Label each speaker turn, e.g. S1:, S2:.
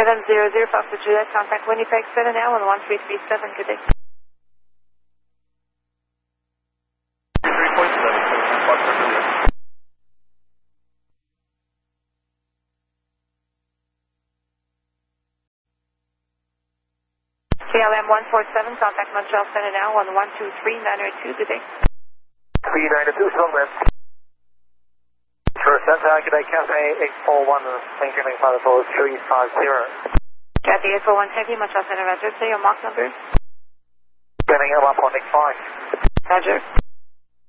S1: 700 Foxtrot Juliet, contact Winnipeg Center now on 1337, good day.
S2: 3.7, Foxtrot Juliet.
S1: KLM 147, contact Montreal Center now on 123902, good day.
S2: 3902, Silverman. Sure, Center, good day, Cathay 841, thank you, Father 350.
S1: Cathay 841, thank you, Montreal Center, Roger. Say your mark number.
S2: Scanning at 1.85.
S1: Roger.